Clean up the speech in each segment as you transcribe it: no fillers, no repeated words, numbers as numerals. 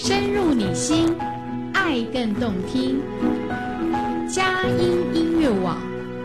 深入你心，爱更动听。佳音音乐网。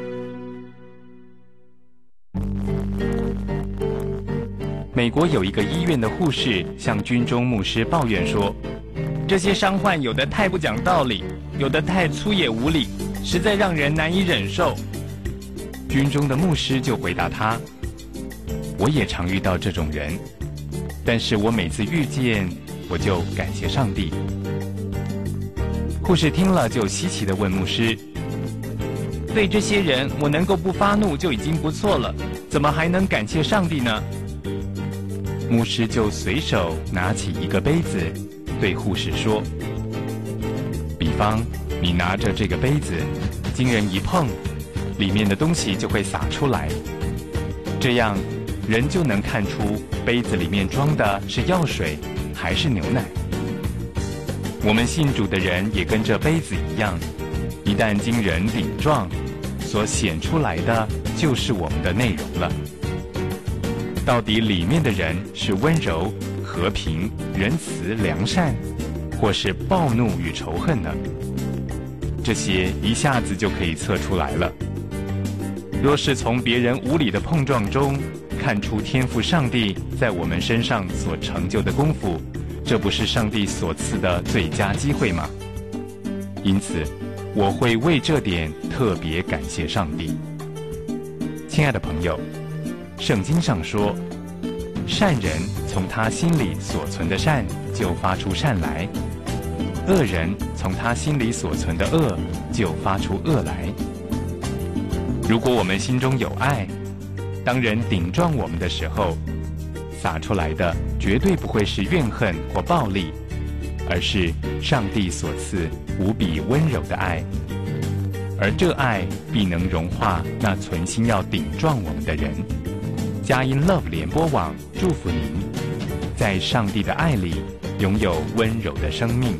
美国有一个医院的护士向军中牧师抱怨说，这些伤患有的太不讲道理，有的太粗野无礼，实在让人难以忍受。军中的牧师就回答他，我也常遇到这种人，但是我每次遇见我就感谢上帝。护士听了就稀奇地问牧师，对这些人我能够不发怒就已经不错了，怎么还能感谢上帝呢？牧师就随手拿起一个杯子，对护士说，比方你拿着这个杯子，经人一碰，里面的东西就会洒出来，这样人就能看出杯子里面装的是药水还是牛奶。我们信主的人也跟这杯子一样，一旦经人顶撞，所显出来的就是我们的内容了。到底里面的人是温柔、和平、仁慈、良善，或是暴怒与仇恨呢？这些一下子就可以测出来了。若是从别人无理的碰撞中看出天父上帝在我们身上所成就的功夫，这不是上帝所赐的最佳机会吗？因此，我会为这点特别感谢上帝。亲爱的朋友，圣经上说，善人从他心里所存的善就发出善来，恶人从他心里所存的恶就发出恶来。如果我们心中有爱，当人顶撞我们的时候，洒出来的绝对不会是怨恨或暴力，而是上帝所赐无比温柔的爱，而这爱必能融化那存心要顶撞我们的人。佳音 Love 联播网祝福您，在上帝的爱里拥有温柔的生命。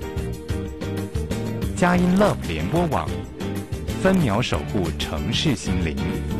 佳音 Love 联播网，分秒守护城市心灵。